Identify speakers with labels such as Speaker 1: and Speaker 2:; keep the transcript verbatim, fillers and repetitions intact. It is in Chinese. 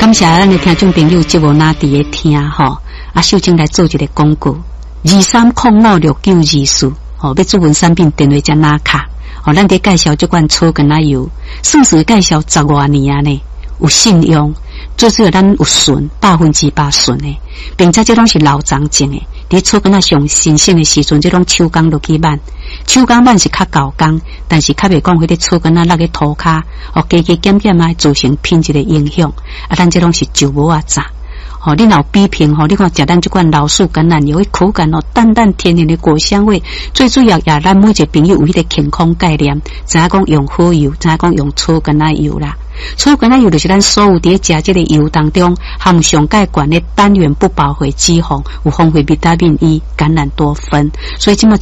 Speaker 1: 感谢咱的听众朋友，节目拿伫咧听吼，啊，秀晶来做一个广告，二三零五六九二四，吼，要注文产品电话加拿卡，吼，咱伫介绍这款草根奶油，算是介绍十多年啊呢，有信用，最主要咱有纯，百分之百纯的，并且这拢是老长种的。伫草根仔上新鲜的时阵，这种手工落去挽，手工挽是较高工，但是较袂讲迄个草根仔落去涂骹，哦，加加减减啊，造成品质的影响。啊，咱这拢是酒无啊炸。哦，你若有比拼吼，你看食咱这款老树橄榄油，迄口感哦，淡淡甜甜的果香味。最主要也咱每一个朋友有迄个健康概念，知影讲用好油，知影讲用草根仔油啦。草根仔油就是咱所有伫食这个油当中含上介悬的单元不饱和脂肪，有丰富维他命 E、橄榄多酚，所以这么